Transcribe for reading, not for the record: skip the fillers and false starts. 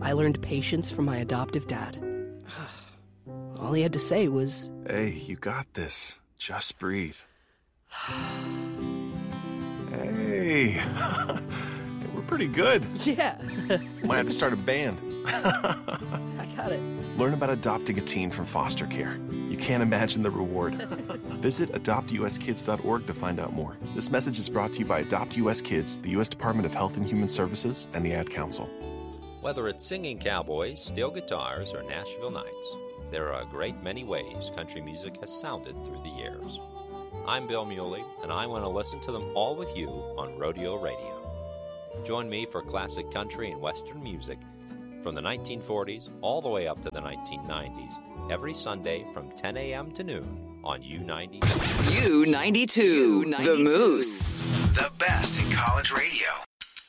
I learned patience from my adoptive dad. All he had to say was, "Hey, you got this. Just breathe." Hey, we're pretty good. yeah, Might have to start a band. I got it. Learn about adopting a teen from foster care. You can't imagine the reward. Visit adoptuskids.org to find out more. This message is brought to you by Adopt US Kids, the U.S. Department of Health and Human Services, and the Ad Council. Whether it's singing cowboys, steel guitars, or Nashville Nights, there are a great many ways country music has sounded through the years. I'm Bill Muley, and I want to listen to them all with you on Rodeo Radio. Join me for classic country and western music from the 1940s all the way up to the 1990s, every Sunday from 10 a.m. to noon on U92. U92, the Moose. The best in college radio.